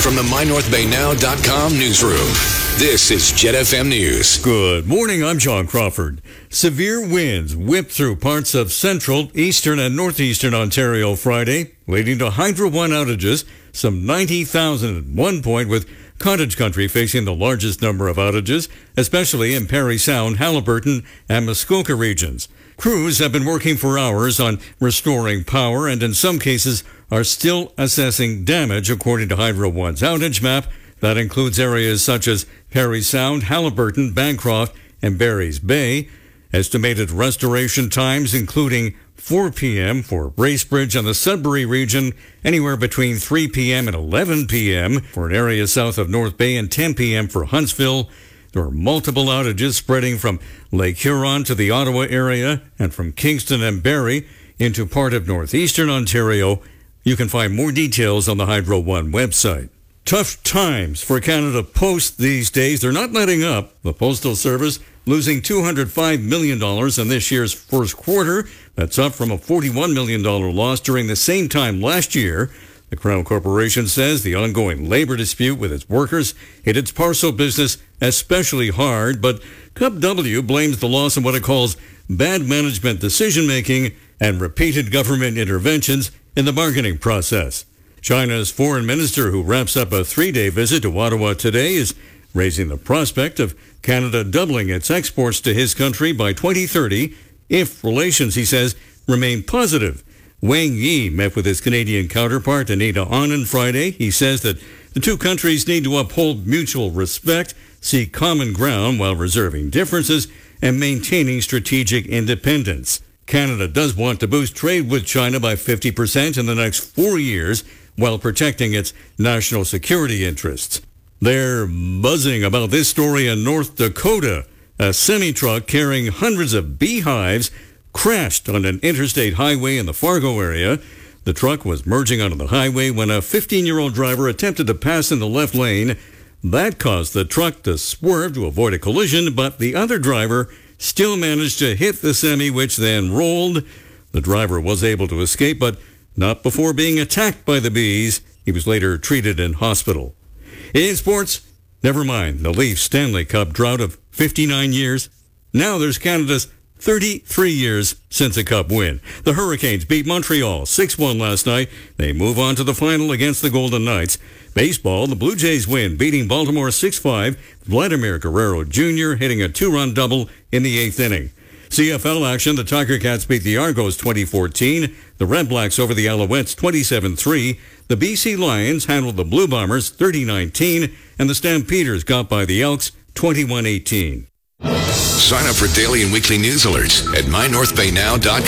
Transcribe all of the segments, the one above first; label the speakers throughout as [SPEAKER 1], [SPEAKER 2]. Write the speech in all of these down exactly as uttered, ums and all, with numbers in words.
[SPEAKER 1] from the my north bay now dot com newsroom. This is Jet F M News.
[SPEAKER 2] Good morning, I'm John Crawford. Severe winds whipped through parts of central, eastern, and northeastern Ontario Friday, leading to Hydro One outages, some ninety thousand at one point, with Cottage Country facing the largest number of outages, especially in Parry Sound, Haliburton, and Muskoka regions. Crews have been working for hours on restoring power and in some cases are still assessing damage according to Hydro One's outage map. That includes areas such as Parry Sound, Haliburton, Bancroft, and Barry's Bay. Estimated restoration times including four p.m. for Bracebridge and the Sudbury region, anywhere between three p.m. and eleven p.m. for an area south of North Bay, and ten p.m. for Huntsville. There are multiple outages spreading from Lake Huron to the Ottawa area and from Kingston and Barrie into part of northeastern Ontario. You can find more details on the Hydro One website. Tough times for Canada Post these days. They're not letting up. The Postal Service losing two hundred five million dollars in this year's first quarter. That's up from a forty-one million dollars loss during the same time last year. The Crown Corporation says the ongoing labor dispute with its workers hit its parcel business especially hard, but C U P W blames the loss on what it calls bad management decision-making and repeated government interventions in the bargaining process. China's foreign minister, who wraps up a three-day visit to Ottawa today, is raising the prospect of Canada doubling its exports to his country by twenty thirty if relations, he says, remain positive. Wang Yi met with his Canadian counterpart, Anita Anand, Friday. He says that the two countries need to uphold mutual respect, seek common ground while reserving differences, and maintaining strategic independence. Canada does want to boost trade with China by fifty percent in the next four years while protecting its national security interests. They're buzzing about this story in North Dakota. A semi-truck carrying hundreds of beehives crashed on an interstate highway in the Fargo area. The truck was merging onto the highway when a fifteen-year-old driver attempted to pass in the left lane. That caused the truck to swerve to avoid a collision, but the other driver still managed to hit the semi, which then rolled. The driver was able to escape, but not before being attacked by the bees. He was later treated in hospital. In sports, never mind the Leafs Stanley Cup drought of fifty-nine years. Now there's Canada's thirty-three years since a Cup win. The Hurricanes beat Montreal six one last night. They move on to the final against the Golden Knights. Baseball, the Blue Jays win, beating Baltimore six five. Vladimir Guerrero Junior hitting a two-run double in the eighth inning. C F L action, the Tiger Cats beat the Argos twenty fourteen. The Red Blacks over the Alouettes twenty-seven three. The B C Lions handled the Blue Bombers thirty nineteen. And the Stampeders got by the Elks twenty-one eighteen.
[SPEAKER 1] Sign up for daily and weekly news alerts at my north bay now dot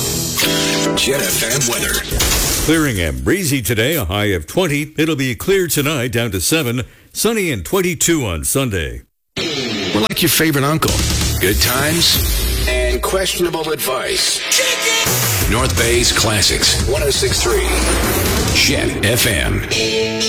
[SPEAKER 1] com. Jet F M weather.
[SPEAKER 2] Clearing and breezy today, a high of twenty. It'll be clear tonight, down to seven. Sunny and twenty-two on Sunday.
[SPEAKER 1] We're like your favorite uncle. Good times and questionable advice. North Bay's Classics, one oh six point three. Jet F M.